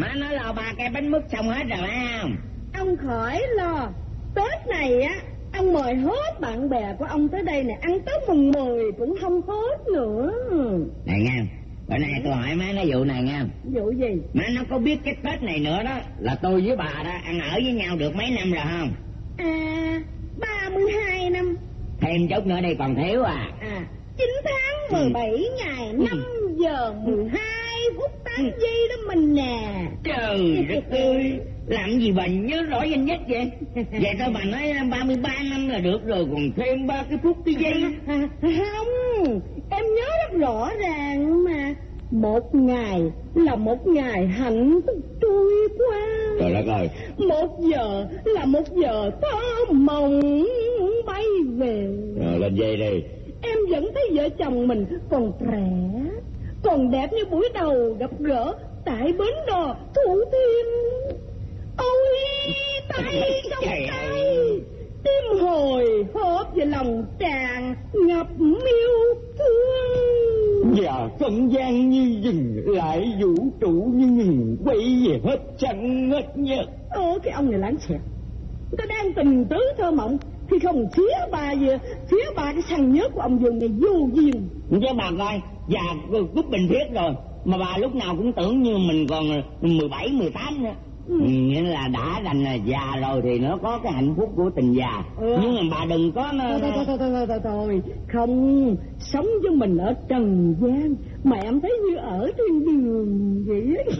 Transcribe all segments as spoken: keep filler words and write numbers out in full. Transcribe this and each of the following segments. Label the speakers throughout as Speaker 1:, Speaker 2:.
Speaker 1: Má nói lo ba cây bánh mứt xong hết rồi phải không?
Speaker 2: Ông khỏi lo. Tết này á, ông mời hết bạn bè của ông tới đây nè, ăn Tết mùng mười cũng không hết nữa.
Speaker 1: Này nghe, bữa nay tôi hỏi má nói vụ này nghe.
Speaker 2: Vụ gì?
Speaker 1: Má nó có biết cái Tết này nữa đó là tôi với bà đó ăn ở với nhau được mấy năm rồi không?
Speaker 2: À, ba mươi hai năm.
Speaker 1: Thêm chút nữa đây còn thiếu à.
Speaker 2: À, chín tháng mười bảy ngày năm giờ mười hai phút tám giây đó mình nè.
Speaker 1: Trời đất ơi, làm gì bà nhớ rõ danh nhất vậy? Vậy thôi bà nói ba mươi ba năm là được rồi, còn thêm ba cái phút cái giây.
Speaker 2: À, không, em nhớ rất rõ ràng mà. Một ngày là một ngày hạnh phúc trôi qua.
Speaker 1: Trời đất ơi.
Speaker 2: Một giờ là một giờ thơ mộng bay về.
Speaker 1: Rồi lên dây đi.
Speaker 2: Em vẫn thấy vợ chồng mình còn trẻ, còn đẹp như buổi đầu gặp gỡ tại bến đò Thủ Thiêm. Ôi tay trong tay, tim hồi hộp và lòng tràn ngập yêu thương.
Speaker 3: Và không gian như dừng lại, vũ trụ như ngừng quay về hết trăng hết nhật.
Speaker 2: Ồ, cái ông này lãng xẹt. Tôi đang tình tứ thơ mộng thì không phía bà gì, phía bà cái thằng nhớ của ông Dường này vô duyên.
Speaker 1: Chứ bà coi, già cúp bình thiết rồi mà bà lúc nào cũng tưởng như mình còn mười bảy, mười tám nữa. Ừ. Nghĩa là đã đành là già rồi thì nó có cái hạnh phúc của tình già. Ừ. Nhưng mà bà đừng có nó...
Speaker 2: Thôi thôi thôi thôi thôi thôi không, sống với mình ở trần gian mà em thấy như ở trên đường vậy á.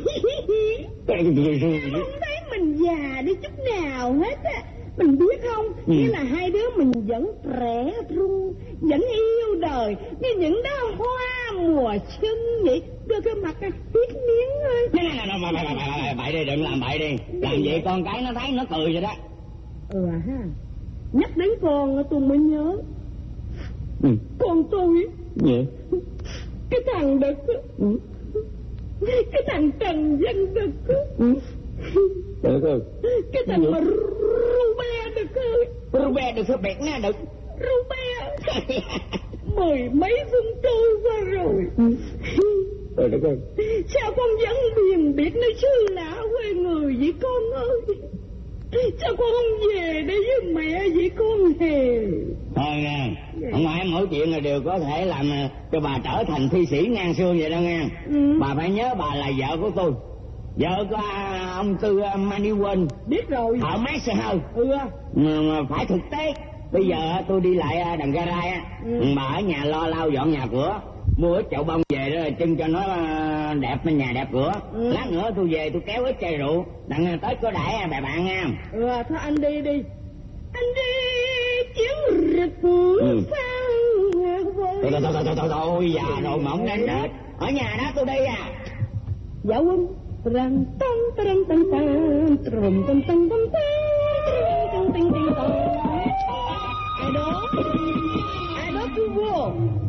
Speaker 2: Không thấy mình già đi chút nào hết á. Mình biết không, ừ. Nghĩa là hai đứa mình vẫn trẻ trung, vẫn yêu đời như những đóa hoa mùa xuân vậy. Đưa cái mặt tiếc miếng thôi.
Speaker 1: Này này này, bậy bậy bậy đi, đừng làm bậy đi. Làm vậy con cái nó thấy nó cười rồi đó.
Speaker 2: Ừ à ha. Nhắc đến con tôi mới nhớ.
Speaker 3: Ừ.
Speaker 2: Con tôi
Speaker 3: yeah.
Speaker 2: Cái thằng Đực, ừ. Cái thằng Trần Văn Đực, ừ.
Speaker 3: Được rồi.
Speaker 2: Cái thằng mà Rube Đực ơi.
Speaker 1: Rube Đực phải bẹt nha Đực.
Speaker 2: Rube mười mấy phút trôi qua rồi.
Speaker 3: Trời đất ơi.
Speaker 2: Sao con vẫn biền biệt nơi xứ lạ quê người vậy con ơi? Sao con không về đây với mẹ vậy con hề?
Speaker 1: Thôi nghe, không phải mỗi chuyện là đều có thể làm cho bà trở thành thi sĩ ngang xương vậy đâu nghe. Ừ. Bà phải nhớ bà là vợ của tôi, vợ của ông Tư Mani Quên.
Speaker 2: Biết rồi.
Speaker 1: Thợ máy xe hơi.
Speaker 2: Ừ.
Speaker 1: Mà, mà phải thực tế. Bây giờ tôi đi lại đằng garai á, ừ. Bà ở nhà lo lau dọn nhà cửa, mua ít chậu bông về đó trưng cho nó đẹp nhà đẹp cửa. Ừ. Lát nữa tôi về tôi kéo ít chai rượu đặng tới có đãi bè bạn nha.
Speaker 2: Ừ, thôi anh đi đi. Anh đi chuyến rực ừ. Sao
Speaker 1: thôi thôi thôi thôi thôi thôi già rồi mà không đến hết. Ở nhà đó tôi đi à.
Speaker 2: Dạ quân. Răng tăng tăng tăng tăng trùm tăng tăng tăng tăng tăng tăng tăng. Ai đó? Ai đó cứ vô.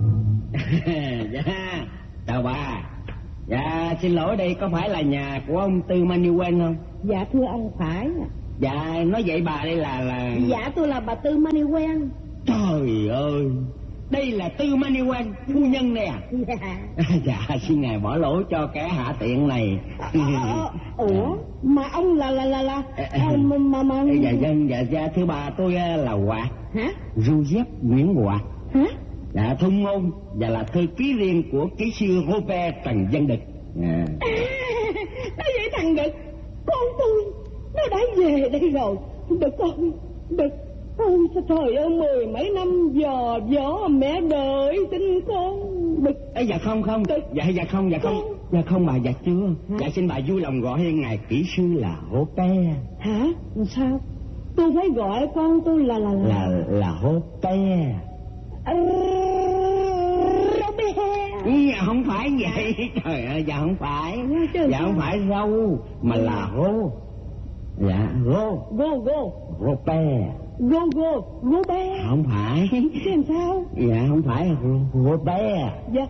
Speaker 1: Dạ, chào bà. Dạ, xin lỗi đây có phải là nhà của ông Tư Mani Quen không?
Speaker 2: Dạ thưa ông phải.
Speaker 1: Dạ, nói vậy bà đây là là...
Speaker 2: Dạ tôi là bà Tư Mani Quen.
Speaker 1: Trời ơi, đây là Tư Mani Quen, phu nhân này à?
Speaker 2: Dạ.
Speaker 1: Dạ, xin ngài bỏ lỗi cho kẻ hạ tiện này.
Speaker 2: À, ủa, mà ông là là là là... À, mà, mà, mà...
Speaker 1: Dạ, dân, dạ, dạ, thưa bà tôi là Hoạt.
Speaker 2: Hả?
Speaker 1: Joseph Nguyễn Hoạt.
Speaker 2: Hả?
Speaker 1: Dạ, thông ngôn và là thư ký riêng của kỹ sư Robert Trần Văn Đực. À.
Speaker 2: Nói vậy thằng Đực, con tôi nó đã về đây rồi. Đực con, Đực. Ôi trời ơi, mười mấy năm dò dò mẹ đợi tin con. Đực.
Speaker 1: Ê, dạ không không. Đực. Dạ dạ không dạ không. Con. Dạ không bà, dạ chưa. Hả? Dạ xin bà vui lòng gọi ngài kỹ sư là Robert.
Speaker 2: Hả? Sao? Tôi phải gọi con tôi là là là
Speaker 1: là là Robert.
Speaker 2: Robert.
Speaker 1: Dạ không phải vậy. Trời ơi, dạ không phải. Dạ không phải râu mà là rô. Dạ rô.
Speaker 2: Go go.
Speaker 1: Robert.
Speaker 2: Go go. Robert.
Speaker 1: Không phải.
Speaker 2: Thế làm sao?
Speaker 1: Dạ không phải Robert.
Speaker 2: Dạ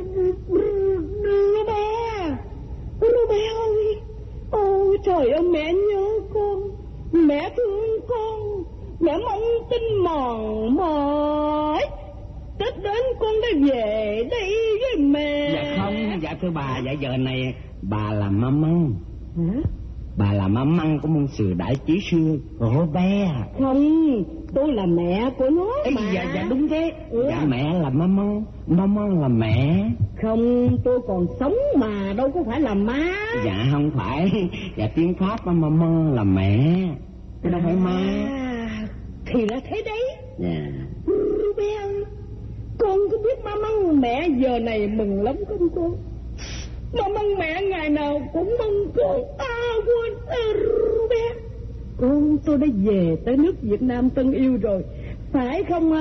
Speaker 2: Robert. Robert ơi. Ôi trời ơi, mẹ nhớ con, mẹ thương con, mẹ mong tin mòn mỏi. Tết đến con đã về đây với mẹ.
Speaker 1: Dạ không, dạ thưa bà, dạ giờ này bà là mâm mông.
Speaker 2: Hả?
Speaker 3: Bà là má măng của môn sử đại kỹ sư Robert.
Speaker 2: Không, tôi là mẹ của nó mà.
Speaker 3: Ê, dạ, dạ đúng thế.
Speaker 2: Ừ.
Speaker 3: Dạ mẹ là má măng, má măng là mẹ.
Speaker 2: Không, tôi còn sống mà, đâu có phải là má.
Speaker 3: Dạ không phải. Dạ tiếng Pháp má măng là mẹ, chứ đâu phải má.
Speaker 2: À, thì là thế đấy.
Speaker 3: Dạ.
Speaker 2: Robert, con có biết má măng mẹ giờ này mừng lắm không con? Má măng mẹ ngày nào cũng mong con. À quên, à, Robert, con tôi đã về tới nước Việt Nam thân yêu rồi, phải không?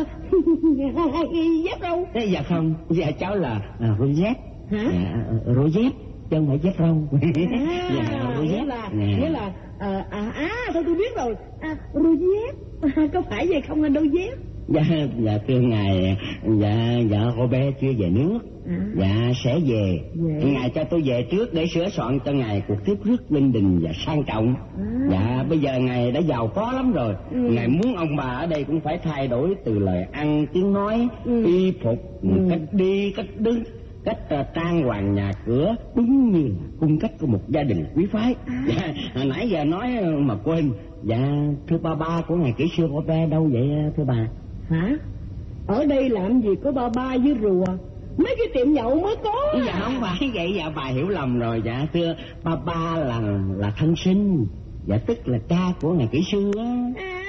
Speaker 2: Dép đâu?
Speaker 3: Dạ không, dạ cháu là à, Rosette.
Speaker 2: Hả?
Speaker 3: Dạ, Rosette, chứ không phải dép râu.
Speaker 2: À,
Speaker 3: dạ,
Speaker 2: nghĩa là,
Speaker 3: dạ.
Speaker 2: nghĩa là, à, à, à, thôi tôi biết rồi, à, đôi dép, à, có phải vậy không anh, đôi dép?
Speaker 3: Dạ, dạ thưa ngài, dạ, dạ Robert chưa về nước.
Speaker 2: À.
Speaker 3: Dạ sẽ về.
Speaker 2: Vậy.
Speaker 3: Ngài cho tôi về trước để sửa soạn cho ngài cuộc tiếp rất linh đình và sang trọng.
Speaker 2: À.
Speaker 3: Dạ bây giờ ngài đã giàu có lắm rồi.
Speaker 2: Ừ.
Speaker 3: Ngài muốn ông bà ở đây cũng phải thay đổi từ lời ăn, tiếng nói,
Speaker 2: Ừ.
Speaker 3: y phục,
Speaker 2: Ừ.
Speaker 3: cách đi, cách đứng, cách uh, trang hoàng nhà cửa, đúng như là cung cách của một gia đình quý phái.
Speaker 2: À.
Speaker 3: Dạ, hồi nãy giờ nói mà quên. Dạ thưa ba ba của ngài kỹ sư Robert đâu vậy thưa bà?
Speaker 2: Hả? Ở đây làm gì có ba ba với rùa, mấy cái tiệm nhậu mới có.
Speaker 3: Dạ không phải vậy, dạ bà hiểu lầm rồi. Dạ thưa ba ba là là thân sinh, dạ tức là cha của ngài kỹ sư á.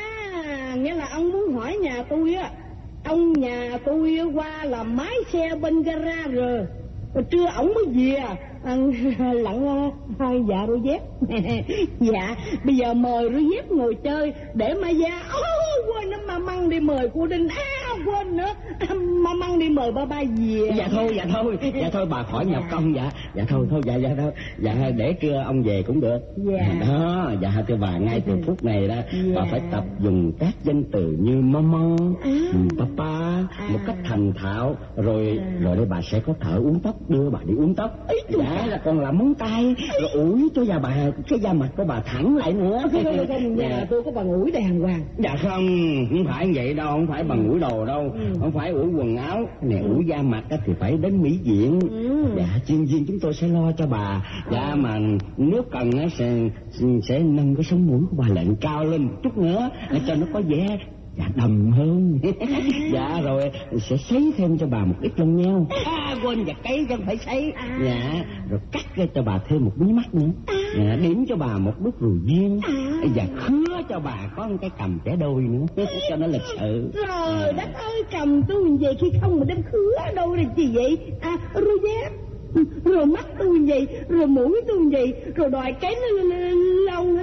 Speaker 2: À, nghĩa là ông muốn hỏi nhà tôi á, ông nhà tôi qua làm máy xe bên garage rồi, rồi trưa ổng mới về. À, lặng à, dạ rồi dép. Dạ bây giờ mời rồi dép ngồi chơi để mà ra. Ô quên nó mà măng đi mời cô Đinh. À quên nữa, mà măng đi mời ba ba về.
Speaker 3: Dạ thôi dạ thôi dạ thôi bà khỏi nhập công. Dạ dạ thôi thôi dạ dạ thôi dạ để trưa ông về cũng được.
Speaker 2: Dạ.
Speaker 3: Đó dạ thưa bà, ngay từ phút này đó
Speaker 2: Dạ.
Speaker 3: bà phải tập dùng các danh từ như mama,
Speaker 2: À.
Speaker 3: papa
Speaker 2: À.
Speaker 3: một cách thành thạo rồi.
Speaker 2: À.
Speaker 3: Rồi đây bà sẽ có thợ uốn tóc, đưa bà đi uốn tóc. Dạ là còn làm móng tay rồi ủi cho da bà, cái da mặt của bà thẳng lại nữa.
Speaker 2: Không, không, không, nhà
Speaker 3: Dạ.
Speaker 2: tôi có bằng ủi đàng hoàng.
Speaker 3: Dạ không, không phải vậy đâu, không phải bằng ủi đồ đâu,
Speaker 2: Ừ.
Speaker 3: không phải ủi quần áo, nè ủi da mặt á thì phải đến mỹ viện.
Speaker 2: Ừ.
Speaker 3: Dạ chuyên viên chúng tôi sẽ lo cho bà. Dạ mà nếu cần á sẽ sẽ nâng cái sống mũi của bà lên cao lên một chút nữa để cho nó có vẻ dạ đầm hơn. Dạ rồi sẽ sấy thêm cho bà một ít lông nheo. À quên, dạ cấy chứ không phải sấy.
Speaker 2: À.
Speaker 3: Dạ rồi cắt ra cho bà thêm một mí mắt nữa. Dạ điểm cho bà một đốt ruồi viên.
Speaker 2: À.
Speaker 3: Và khứa cho bà có một cái cầm trẻ đôi nữa cho nó lịch sự.
Speaker 2: Trời đất ơi, cầm tôi về khi không mà đem khứa đâu là gì vậy? À rồi dép, rồi mắt tôi vậy, rồi mũi tôi vậy, rồi đòi cái lông.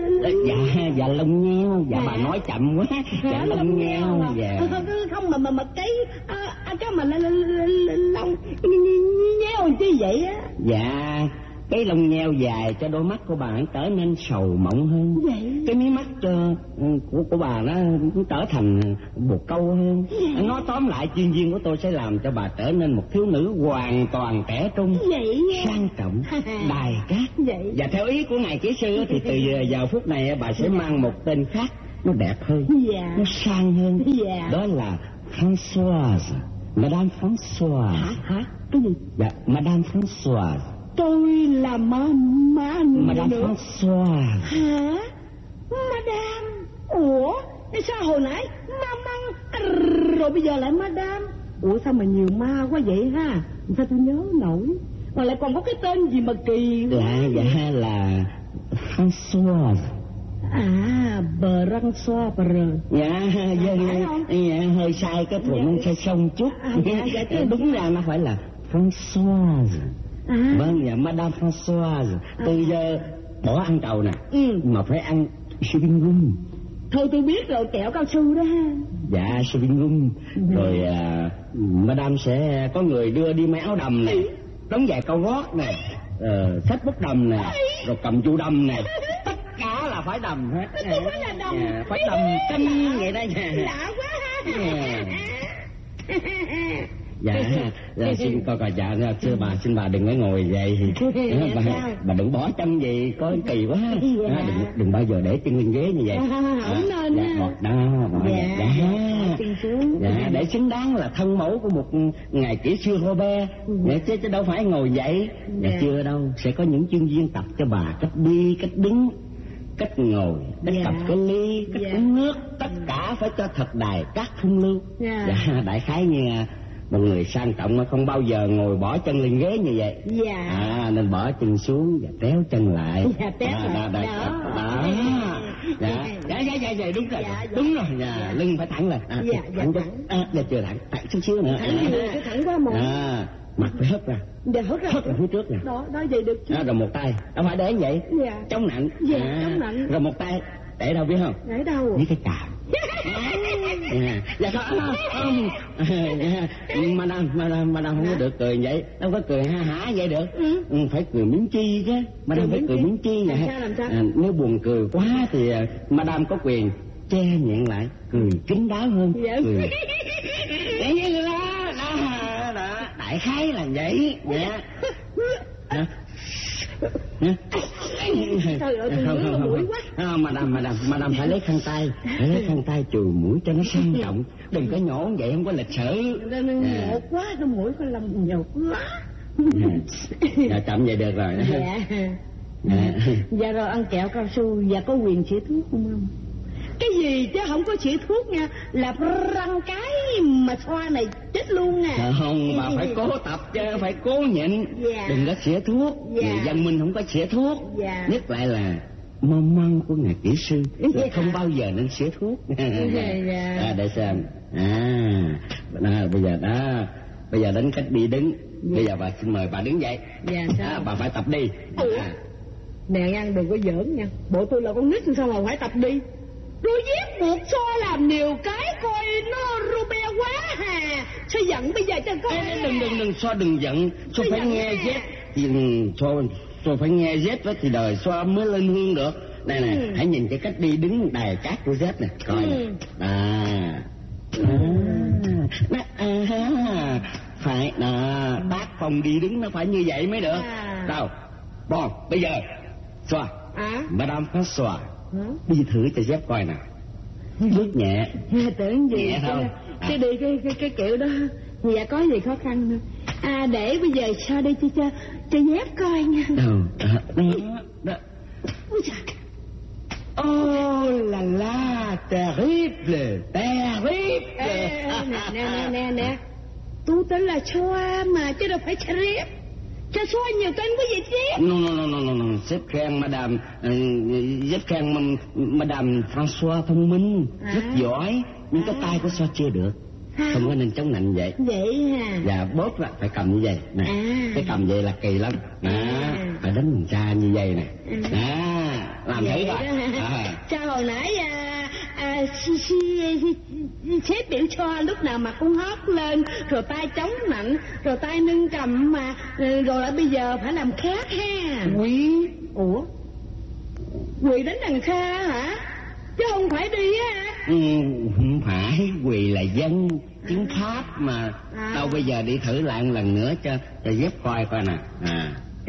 Speaker 3: Dạ dạ lông nheo. Dạ bà nói chậm quá. Dạ lông nheo. Dạ
Speaker 2: không mà mà mà cái à, cái mà lông nheo chứ vậy á.
Speaker 3: dạ cái lông nheo dài cho đôi mắt của bà trở nên sầu mộng hơn.
Speaker 2: Vậy?
Speaker 3: Cái mí mắt cho của của bà nó trở thành bồ câu hơn. Nói tóm lại chuyên viên của tôi sẽ làm cho bà trở nên một thiếu nữ hoàn toàn trẻ trung,
Speaker 2: Vậy
Speaker 3: sang trọng, đài cát.
Speaker 2: Vậy?
Speaker 3: Và theo ý của ngài kỹ sư thì từ giờ giờ phút này bà sẽ mang một tên khác, nó đẹp hơn,
Speaker 2: Dạ.
Speaker 3: nó sang hơn.
Speaker 2: Dạ.
Speaker 3: Đó là Françoise, Madame Françoise.
Speaker 2: Hả? Hả? Cái gì?
Speaker 3: Dạ Madame Françoise.
Speaker 2: Tôi là má má
Speaker 3: Madame
Speaker 2: nữa.
Speaker 3: Françoise.
Speaker 2: Hả? Madame? Ủa? Thế sao hồi nãy ma măng rồi bây giờ lại Madame? Ủa sao mà nhiều ma quá vậy ha? Sao tôi nhớ nổi? Mà lại còn có cái tên gì mà kỳ quá.
Speaker 3: Dạ dạ là Françoise.
Speaker 2: À, bờ răng xoa bờ rờ.
Speaker 3: Dạ dân
Speaker 2: phải không?
Speaker 3: dạ, hơi sai cái thuận sai sông chút.
Speaker 2: À, dạ, dạ, chứ
Speaker 3: đúng ra nó phải là Françoise.
Speaker 2: À.
Speaker 3: Vâng dạ Madame Françoise. Từ giờ bỏ ăn trầu nè.
Speaker 2: Ừ.
Speaker 3: Mà phải ăn chewing gum.
Speaker 2: Thôi tôi biết rồi, kẹo cao su đó ha.
Speaker 3: Dạ chewing gum. Rồi à, Madame sẽ có người đưa đi may áo đầm nè, đóng giày cao gót nè, ờ, xách bút đầm nè, rồi cầm chu đầm nè. Tất cả là phải đầm hết.
Speaker 2: Tôi phải là đầm.
Speaker 3: Dạ, phải đầm canh vậy đó nha.
Speaker 2: Lạ quá ha.
Speaker 3: Dạ. Dạ, dạ xin coi coi dạ thưa bà, xin bà đừng có ngồi vậy. bà, bà đừng bỏ chân gì coi kỳ quá. Dạ. À, đừng đừng bao giờ để chân lên ghế như vậy.
Speaker 2: À, không
Speaker 3: à,
Speaker 2: nên
Speaker 3: dạ,
Speaker 2: á.
Speaker 3: đó, bỏ
Speaker 2: Dạ,
Speaker 3: dạ,
Speaker 2: dạ.
Speaker 3: dạ, để xứng đáng là thân mẫu của một ngài kỹ sư Robert. Dạ, chứ, chứ đâu phải ngồi vậy. Dạ,
Speaker 2: Dạ.
Speaker 3: chưa đâu, sẽ có những chuyên viên tập cho bà cách đi, cách đứng, cách ngồi, cách
Speaker 2: Dạ.
Speaker 3: cầm cái ly, cách
Speaker 2: Dạ.
Speaker 3: uống nước, tất cả phải cho thật đài các phong lưu.
Speaker 2: Dạ.
Speaker 3: Dạ, đại khái như một người sang trọng mà không bao giờ ngồi bỏ chân lên ghế như vậy.
Speaker 2: Dạ.
Speaker 3: À, nên bỏ chân xuống và téo chân lại.
Speaker 2: Dạ, téo
Speaker 3: đó,
Speaker 2: lại.
Speaker 3: đó, đó,
Speaker 2: Đó.
Speaker 3: đó. Dạ, dạ, dạ, dạ, dạ, đúng rồi,
Speaker 2: Dạ, dạ.
Speaker 3: đúng rồi, dạ,
Speaker 2: Dạ.
Speaker 3: lưng phải thẳng lên. À,
Speaker 2: Dạ, dạ,
Speaker 3: thẳng chút.
Speaker 2: thẳng.
Speaker 3: À, dạ, chưa thẳng, thẳng chút xíu nữa.
Speaker 2: Thẳng nhiều, cái thẳng quá mà.
Speaker 3: À, mặt phải hất ra,
Speaker 2: Dạ, hất ra.
Speaker 3: hất ra phía trước nè.
Speaker 2: Đó, đó vậy được chứ.
Speaker 3: Đó, rồi một tay, đâu phải để như vậy.
Speaker 2: Dạ.
Speaker 3: Chống nạnh.
Speaker 2: Dạ, chống nạnh.
Speaker 3: Rồi một tay, để đâu biết không?
Speaker 2: Để đâu?
Speaker 3: Với cái chàm. Dạ, dạ không, không. Dạ, madam, madam, madam không có được cười vậy, đâu có cười ha hả vậy được.
Speaker 2: Ừ.
Speaker 3: Ừ, phải cười miếng chi chứ, madam
Speaker 2: Cười
Speaker 3: phải cười
Speaker 2: miếng
Speaker 3: miếng chi
Speaker 2: Làm
Speaker 3: vậy.
Speaker 2: sao, làm sao?
Speaker 3: À, nếu buồn cười quá thì à, madam có quyền che nhẹn lại, cười kín đáo hơn.
Speaker 2: Dạ.
Speaker 3: Cười. Vậy như đó, đó, đó, đại khái là vậy. Dạ. Hả? Hả?
Speaker 2: Trời ơi, tôi
Speaker 3: Không,
Speaker 2: ngứa
Speaker 3: không,
Speaker 2: mũi
Speaker 3: không,
Speaker 2: quá.
Speaker 3: không, madam, madam, madam phải lấy khăn tay, phải lấy khăn tay chùi mũi cho nó sang trọng, đừng có nhổ vậy không có lịch sự.
Speaker 2: Nó nó
Speaker 3: Dạ.
Speaker 2: nhột quá, cái mũi có lông nhột quá.
Speaker 3: Dạ, chậm vậy được rồi.
Speaker 2: Dạ.
Speaker 3: Dạ.
Speaker 2: Dạ rồi ăn kẹo cao su và có quyền chỉ thuốc không không? Cái gì chứ không có chỉ thuốc nha, là răng cái mà xoa này chết luôn nè.
Speaker 3: Dạ không, bà phải cố tập chứ, phải cố nhịn.
Speaker 2: Dạ.
Speaker 3: Đừng có xỉa thuốc.
Speaker 2: Dạ.
Speaker 3: Người dân minh không có xỉa thuốc.
Speaker 2: Dạ.
Speaker 3: Nhất lại là mong măng của ngài kỹ sư là
Speaker 2: Dạ.
Speaker 3: không bao giờ nên xỉa thuốc.
Speaker 2: Dạ, dạ.
Speaker 3: À, để xem. À, đó, bây giờ đó, bây giờ đến cách đi đứng. Bây giờ bà xin mời bà đứng dậy.
Speaker 2: Dạ, sao?
Speaker 3: À, bà phải tập đi.
Speaker 2: Ủa?
Speaker 3: À.
Speaker 2: Nè Ngăn đừng có giỡn nha, bộ tôi là con nít sao mà phải tập đi. Rồi giết buộc so làm nhiều cái coi nó rube quá hà. Sao giận bây giờ cho con.
Speaker 3: Ê, đừng đừng đừng so đừng giận, so
Speaker 2: Tôi
Speaker 3: phải
Speaker 2: giận
Speaker 3: nghe
Speaker 2: nè.
Speaker 3: dép thì so so phải nghe dép đó thì đời so mới lên hương được. Đây này,
Speaker 2: Ừ.
Speaker 3: hãy nhìn cái cách đi đứng đài cát của dép này, coi
Speaker 2: Ừ.
Speaker 3: này. À. À. À. Phải à, bác phòng đi đứng nó phải như vậy mới được.
Speaker 2: À.
Speaker 3: Đâu? Bon, bây giờ xoa.
Speaker 2: À?
Speaker 3: Madame phải xoa.
Speaker 2: Hả?
Speaker 3: Đi thử cho dép coi nào. Bước nhẹ.
Speaker 2: Tưởng gì
Speaker 3: Nhẹ
Speaker 2: chứ,
Speaker 3: thôi.
Speaker 2: chứ đi cái, cái cái kiểu đó. Dạ có gì khó khăn nữa. À để bây giờ sao đi cho cho, cho dép coi nha.
Speaker 3: Đâu? À, đó, đó.
Speaker 2: Ôi trời.
Speaker 3: Oh là la, terrible, terrible.
Speaker 2: Ê, nè nè nè nè. Tôi tên là Choa mà chứ đâu phải Charip. Cho Choa nhiều tên quá vậy chứ.
Speaker 3: No, no, no, no, no, no. Sếp khen madame, uh, sếp khen m- madame François thông minh,
Speaker 2: À.
Speaker 3: rất giỏi, nhưng cái tay của Xoa chưa được.
Speaker 2: À.
Speaker 3: Không có nên chống nạnh vậy.
Speaker 2: Vậy hả?
Speaker 3: Và bóp là phải cầm như vậy nè.
Speaker 2: À.
Speaker 3: Cái cầm vậy là kỳ lắm. Đó,
Speaker 2: À.
Speaker 3: phải đánh mình ra như vậy nè.
Speaker 2: Ừ.
Speaker 3: Đó, làm thử
Speaker 2: Vậy
Speaker 3: coi.
Speaker 2: đó hả?
Speaker 3: À.
Speaker 2: Sao hồi nãy à, à, si, si, si, sếp biểu cho lúc nào mà cũng hót lên, rồi tay chống nạnh, rồi tay nâng cầm mà, rồi lại bây giờ phải làm khác ha.
Speaker 3: Quý.
Speaker 2: Ủa? Quỳ đến đằng xa hả? Chứ không phải đi á hả?
Speaker 3: Ừ, không phải, quỳ là dân tiếng Pháp mà.
Speaker 2: À.
Speaker 3: Đâu bây giờ đi thử lại một lần nữa cho cho dép coi coi nè. À.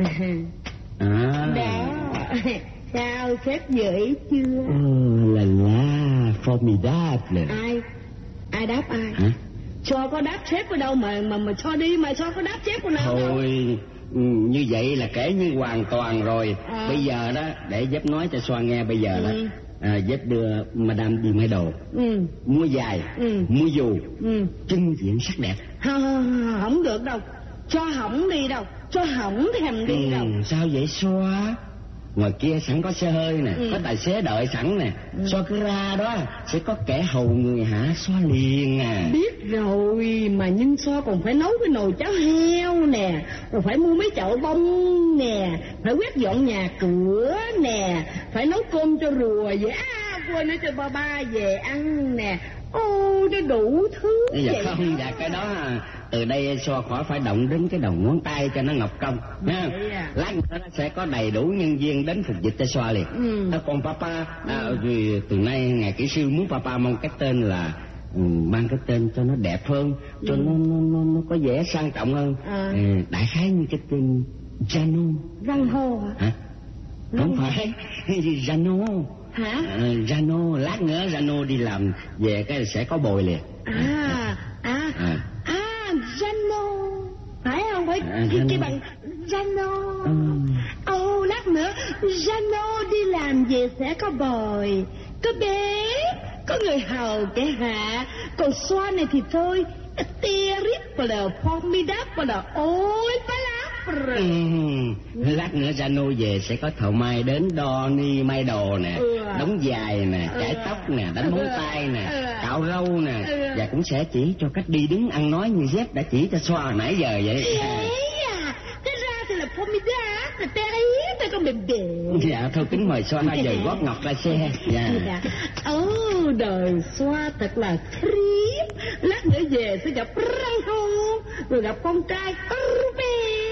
Speaker 3: À.
Speaker 2: Đó. Sao sếp vừa ý chưa?
Speaker 3: Oh là la, formidable.
Speaker 2: Ai? Ai đáp ai?
Speaker 3: Hả?
Speaker 2: Cho có đáp sếp ở đâu mà mà mà cho đi mà cho có đáp sếp ở nào đâu.
Speaker 3: Thôi, ừ, như vậy là kể như hoàn toàn rồi.
Speaker 2: À.
Speaker 3: Bây giờ đó, để dép nói cho Xoa nghe bây giờ đó.
Speaker 2: Ừ.
Speaker 3: À, dép đưa madame đi买đồ,
Speaker 2: Ừ.
Speaker 3: mua giày,
Speaker 2: Ừ.
Speaker 3: mua dù,
Speaker 2: Ừ.
Speaker 3: trưng diện sắc đẹp.
Speaker 2: Không, không được đâu. Cho hỏng đi đâu. Cho hỏng thèm đi đâu.
Speaker 3: Ừ, sao vậy Xoa? Ngoài kia sẵn có xe hơi nè,
Speaker 2: Ừ.
Speaker 3: có tài xế đợi sẵn nè.
Speaker 2: Ừ.
Speaker 3: Xoa cứ ra đó sẽ có kẻ hầu người hả Xoa liền à.
Speaker 2: Biết rồi mà nhưng so còn phải nấu cái nồi cháo heo nè, rồi phải mua mấy chậu bông nè, phải quét dọn nhà cửa nè, phải nấu cơm cho rùa về, à quên nữa cho ba ba về ăn nè. Ô nó đủ thứ
Speaker 3: Dạ
Speaker 2: vậy
Speaker 3: không,
Speaker 2: đó.
Speaker 3: dạ cái đó à, từ đây Xoa khỏi phải động đến cái đầu ngón tay cho nó ngọc công nha.
Speaker 2: Vậy à?
Speaker 3: Lát nữa nó sẽ có đầy đủ nhân viên đến phục dịch cho Xoa liền.
Speaker 2: Ừ.
Speaker 3: À, còn Papa à, vì từ nay ngài kỹ sư muốn Papa mong cái tên là ừ, mang cái tên cho nó đẹp hơn, cho ừ. nó, nó nó nó có vẻ sang trọng hơn. À. Ừ, đại khái như cái tên Rano.
Speaker 2: Rano hả?
Speaker 3: Hả? Không phải, Rano.
Speaker 2: Hả?
Speaker 3: À, Rano, lát nữa Rano đi làm về cái sẽ có bồi liền.
Speaker 2: À, à, à, à Rano, phải không? Phải à, cái, cái bằng Rano. Ồ, ừ. Lát nữa Rano đi làm về sẽ có bồi, có bé, có người hầu cái hạ. Còn xoa này thì thôi, terrible, formidable, ôi phải lắm.
Speaker 3: Ừ. Lát nữa Rano về sẽ có thợ may đến đo ni may đồ nè, ừ. đóng dài nè, chải ừ. tóc nè, đánh móng tay nè, ừ. cạo râu nè, ừ. và cũng sẽ chỉ cho cách đi đứng ăn nói như Zep đã chỉ cho Xoa hồi nãy giờ vậy.
Speaker 2: Thế à? Thế ra thì là formidable, terrible, con bềm bềm.
Speaker 3: Dạ thôi kính mời Xoa hai giờ gót ngọt ra xe. Dạ.
Speaker 2: Ồ, đời Xoa thật là trip. Lát nữa về sẽ gặp Rano, rồi gặp con trai bé.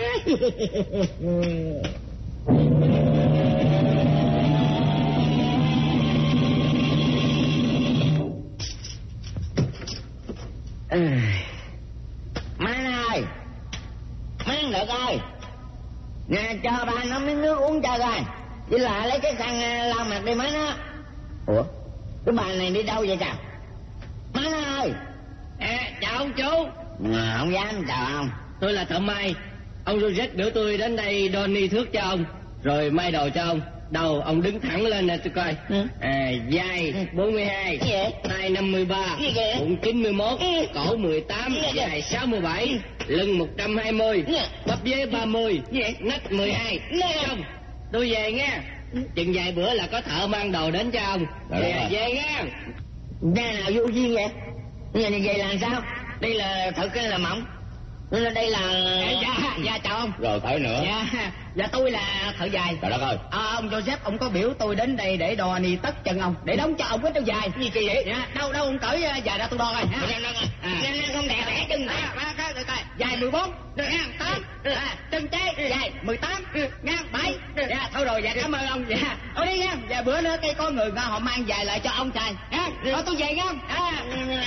Speaker 1: Má ơi, má ăn được ơi, nè cho ba nó miếng nước uống cho coi, chỉ là lấy cái khăn lau mặt đi má nó. Ủa, cái bà này đi đâu vậy chào? Má ơi.
Speaker 4: À, chào ông chú.
Speaker 1: À, không dám chào ông.
Speaker 4: Tôi là thợ may. Ông Rosette biểu tôi đến đây đo ni thước cho ông, rồi may đồ cho ông. Đầu ông đứng thẳng lên nè tôi coi. Ừ. À, vai bốn mươi hai, tay năm mươi ba, bụng chín mươi mốt, ừ. cổ mười tám, dài sáu mươi bảy, lưng một trăm hai mươi, bắp dế ba mươi, nách mười hai. Xong, tôi về nghe. Chừng vài bữa là có thợ mang đồ đến cho ông. Về, về nghe.
Speaker 1: Ra nào vô duyên vậy? Nhà này về là sao? Đây là thật cái là mỏng. Nên đây là...
Speaker 4: Dạ, dạ chào ông.
Speaker 3: Rồi tới nữa.
Speaker 4: Dạ, dạ tôi là thợ dài.
Speaker 3: Trời đất ơi.
Speaker 4: À, ông Joseph, ông có biểu tôi đến đây để đo ni tất chân ông, để đóng cho ông cái đôi dài. Gì kỳ vậy? Dạ, đâu đâu ông cởi dài ra tôi đo coi.
Speaker 1: Không đẹp vẽ chân nè.
Speaker 4: Dài mười bốn, ngang tám, chân trái dài mười tám, ngang bảy. Dạ, thôi rồi, dạ cảm ơn ông. Dạ, ông đi nha. Dạ bữa nữa cái có người họ mang dài lại cho ông trai. Nha, thôi tôi về nha.
Speaker 1: À,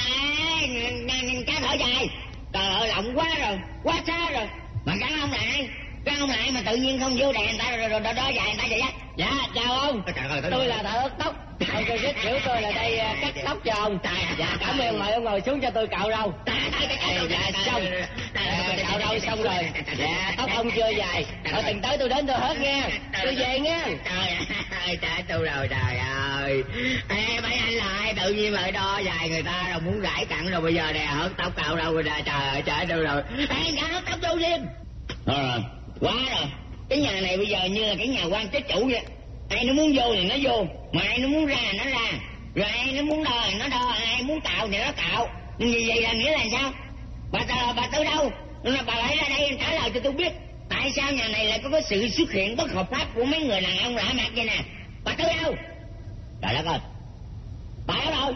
Speaker 1: cái thợ dài. Trời ơi, lộng quá rồi, quá xa rồi. Mà cắn ông lại, cắn ông lại mà tự nhiên không vô đèn người ta rồi, rồi, rồi đó dài người ta vậy á.
Speaker 4: Dạ, chào ông. Tôi là thợ tóc. Ông cho biết biểu tôi là đây cắt tóc cho ông. Dạ, cảm ơn, mời ông ngồi xuống cho tôi cạo râu. Dạ, xong. Cạo râu xong rồi. Dạ, tóc ông chưa dài. Rồi từng tới tôi đến tôi hớt nha. Tôi về nha.
Speaker 1: Trời ơi, trả tôi rồi, trời ơi. Ê, mấy anh lại tự nhiên lại đo dài người ta rồi muốn gãi cặn rồi bây giờ nè hớt tóc cạo râu rồi nè, trời ơi, trả tôi rồi. Ê, đã hớt tóc đâu thêm. Rồi, rồi, quá rồi. Cái nhà này bây giờ như là cái nhà quan chết chủ vậy. Ai nó muốn vô thì nó vô, mà ai nó muốn ra thì nó ra, rồi ai nó muốn đo thì nó đo, ai muốn cạo thì nó cạo. Nhưng vì vậy là nghĩa là sao? Bà bà, bà Tư đâu? Bà hãy ra đây trả lời cho tôi biết. Tại sao nhà này lại có cái sự xuất hiện bất hợp pháp của mấy người đàn ông lạ mặt vậy nè? Bà Tư đâu? Trời đất ơi, bà ở đâu?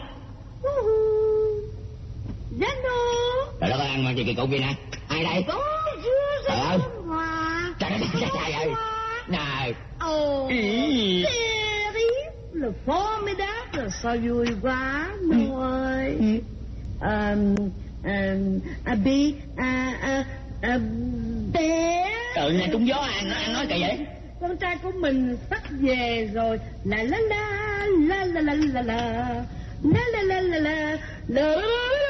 Speaker 2: Rano.
Speaker 1: Trời đất ơi, anh mà gì kỳ cục gì nè? Ai đây? Trời ơi, trời đất ơi, trời ơi. Này.
Speaker 2: Ồ, terrible, formidable, sao vui quá, Nô ơi. Um, um, a bi, a, a, a, bé.
Speaker 1: Tự nhiên trúng gió à, nó ăn nói kỳ vậy?
Speaker 2: Con trai của mình sắp về rồi. La la la, la la la la la, la la la la la, la.